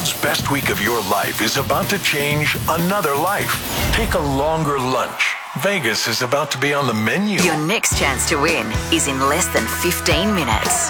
world's best week of your life is about to change another life. Take a longer lunch. Vegas is about to be on the menu. Your next chance to win is in less than 15 minutes.